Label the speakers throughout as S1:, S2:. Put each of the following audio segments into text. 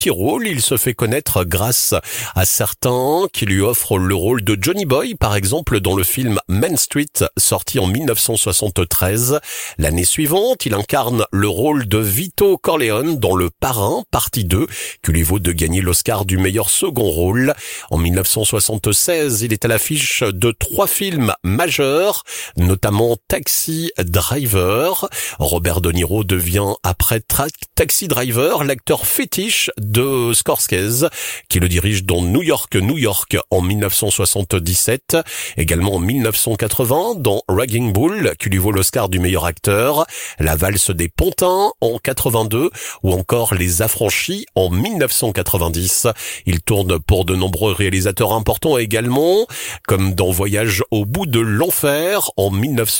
S1: petit rôle. Il se fait connaître grâce à certains qui lui offrent le rôle de Johnny Boy, par exemple, dans le film Main Street, sorti en 1973. L'année suivante, il incarne le rôle de Vito Corleone dans Le Parrain, partie 2, qui lui vaut de gagner l'Oscar du meilleur second rôle. En 1976, il est à l'affiche de 3 films majeurs, notamment Taxi Driver. Robert De Niro devient après Taxi Driver l'acteur fétiche de Scorsese, qui le dirige dans New York en 1977, également en 1980 dans Raging Bull, qui lui vaut l'Oscar du meilleur acteur, La valse des Pontins en 82 ou encore Les Affranchis en 1990. Il tourne pour de nombreux réalisateurs importants également, comme dans Voyage au bout de l'enfer en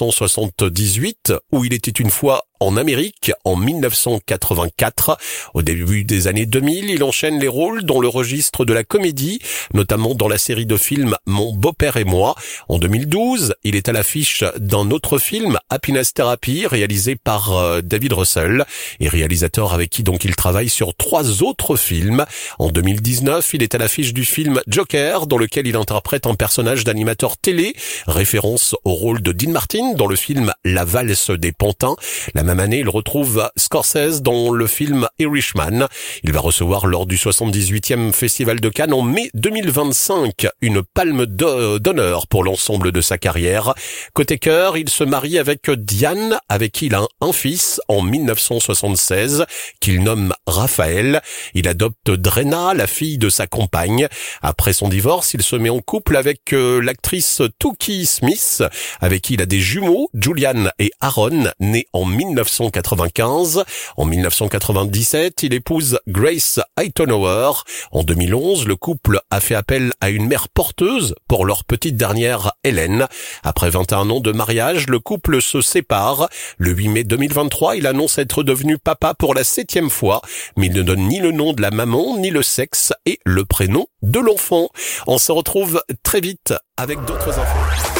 S1: 1978, où il était une fois en Amérique en 1984. Au début des années 2000, il enchaîne les rôles dans le registre de la comédie, notamment dans la série de films Mon beau-père et moi. En 2012, il est à l'affiche d'un autre film, Happiness Therapy, réalisé par David Russell, et réalisateur avec qui donc il travaille sur 3 autres films. En 2019, il est à l'affiche du film Joker, dans lequel il interprète un personnage d'animateur télé, référence au rôle de Dean Martin dans le film La valse des Pontins. La même année, il retrouve Scorsese dans le film Irishman. Il va recevoir lors du 78e Festival de Cannes en mai 2025 une palme d'honneur pour l'ensemble de sa carrière. Côté cœur, il se marie avec Diane, avec qui il a un fils en 1976 qu'il nomme Raphaël. Il adopte Drena, la fille de sa compagne. Après son divorce, il se met en couple avec l'actrice Toukie Smith, avec qui il a des jumeaux, Julian et Aaron, nés en 1995. En 1997, il épouse Grace Hightower. En 2011, le couple a fait appel à une mère porteuse pour leur petite dernière, Hélène. Après 21 ans de mariage, le couple se sépare. Le 8 mai 2023, il annonce être devenu papa pour la 7e fois, mais il ne donne ni le nom de la maman, ni le sexe et le prénom de l'enfant. On se retrouve très vite avec d'autres infos.